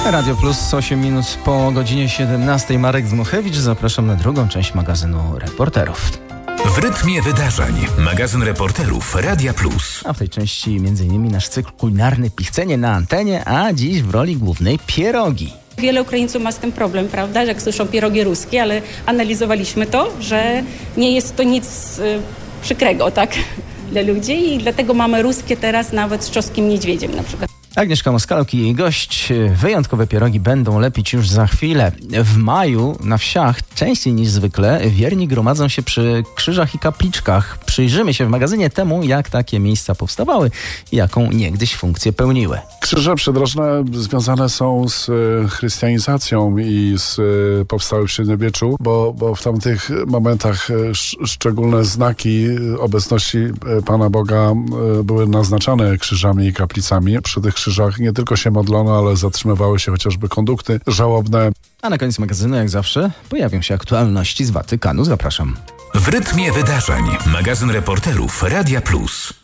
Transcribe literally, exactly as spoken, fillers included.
Radio Plus, osiem minut po godzinie siedemnastej. Marek Zmuchewicz, zapraszam na drugą część magazynu Reporterów. W rytmie wydarzeń. Magazyn Reporterów Radia Plus. A w tej części między innymi nasz cykl kulinarny Pichcenie na antenie, a dziś w roli głównej pierogi. Wiele Ukraińców ma z tym problem, prawda, jak słyszą pierogi ruskie, ale analizowaliśmy to, że nie jest to nic y, przykrego, tak, dla ludzi i dlatego mamy ruskie teraz nawet z czosnkiem niedźwiedziem na przykład. Agnieszka Moskaluk i jej gość. Wyjątkowe pierogi będą lepić już za chwilę. W maju na wsiach częściej niż zwykle wierni gromadzą się przy krzyżach i kapliczkach. Przyjrzymy się w magazynie temu, jak takie miejsca powstawały i jaką niegdyś funkcję pełniły. Krzyże przydrożne związane są z chrystianizacją i z powstały w średniowieczu, bo, bo w tamtych momentach sz, szczególne znaki obecności Pana Boga były naznaczane krzyżami i kaplicami. Przy tych krzyżach nie tylko się modlono, ale zatrzymywały się chociażby kondukty żałobne. A na koniec magazynu, jak zawsze, pojawią się aktualności z Watykanu. Zapraszam. W rytmie wydarzeń. Magazyn Reporterów Radia Plus.